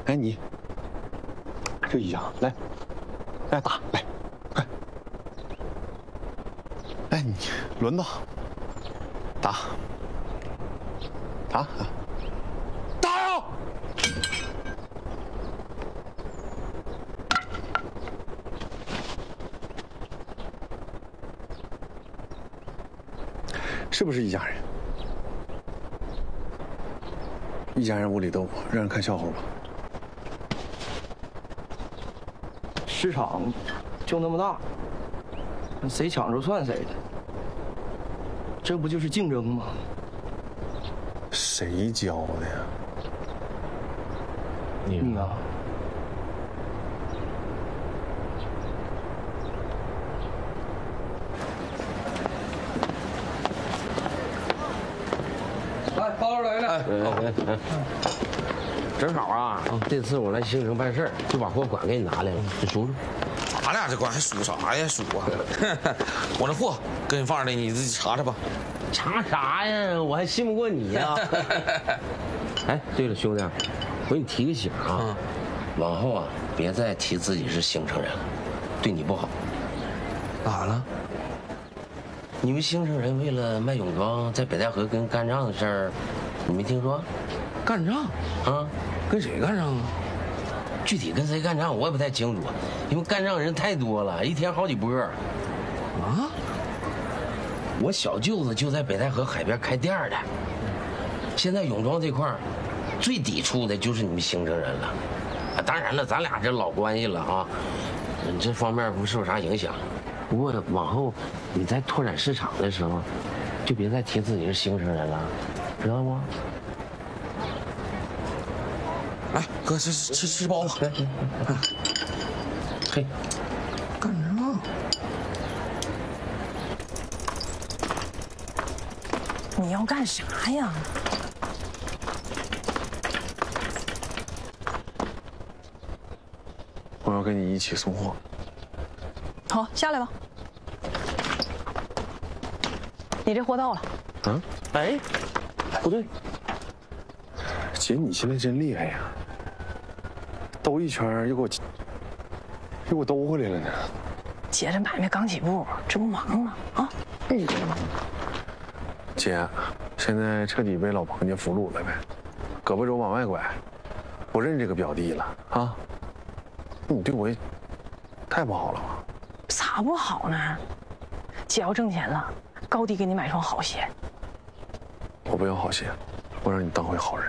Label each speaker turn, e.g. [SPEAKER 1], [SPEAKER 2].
[SPEAKER 1] 哎你，这一样，来，来打，来，快，哎你轮到，打，打，打呀！是不是一家人？一家人无理斗过，让人看笑话吧。
[SPEAKER 2] 市场就那么大，谁抢着算谁的，这不就是竞争吗？
[SPEAKER 1] 谁教的呀？
[SPEAKER 2] 你啊。来，包来了。
[SPEAKER 3] 正好啊，这次我来兴城办事儿，就把货款给你拿来了，你数数。
[SPEAKER 4] 俺俩这关还数啥呀？数啊！我这货跟你放着呢，你自己查查吧。
[SPEAKER 3] 查啥呀？我还信不过你呀！哎，对了，兄弟，我给你提个醒啊，往后啊，别再提自己是兴城人了，对你不好。
[SPEAKER 4] 咋了？
[SPEAKER 3] 你们兴城人为了卖泳装，在北戴河跟干仗的事儿，你没听说？
[SPEAKER 4] 干仗
[SPEAKER 3] 啊？
[SPEAKER 4] 跟谁干仗啊？
[SPEAKER 3] 具体跟谁干仗我也不太清楚，因为干仗人太多了，一天好几波。
[SPEAKER 4] 啊？
[SPEAKER 3] 我小舅子就在北戴河海边开店的，现在泳装这块最抵触的就是你们兴城人了。啊，当然了，咱俩这老关系了啊，这方面不受啥影响。不过往后你在拓展市场的时候，就别再提自己是兴城人了，知道不？
[SPEAKER 4] 来，哥，吃包子。
[SPEAKER 3] 嘿，
[SPEAKER 4] 干仗？
[SPEAKER 5] 你要干啥呀？
[SPEAKER 1] 我要跟你一起送货。
[SPEAKER 5] 好，下来吧。你这货到了。
[SPEAKER 1] 啊？
[SPEAKER 3] 哎，不对，
[SPEAKER 1] 姐，你现在真厉害呀！兜一圈又给我兜回来了呢。
[SPEAKER 5] 姐这买卖刚起步，这不忙吗？啊？
[SPEAKER 1] 姐，现在彻底被老彭家俘虏了呗，胳膊肘往外拐，不认这个表弟了啊！你对我也太不好了吧？
[SPEAKER 5] 咋不好呢？姐要挣钱了，高低给你买双好鞋。
[SPEAKER 1] 我不要好鞋，我让你当回好人。